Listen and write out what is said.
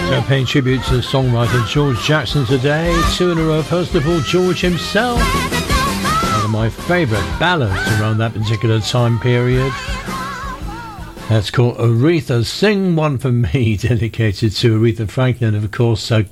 So paying tribute to the songwriter George Jackson today. 2 in a row. First of all, George himself. One of my favourite ballads around that particular time period. That's called Aretha Sing One For Me, dedicated to Aretha Franklin, of course.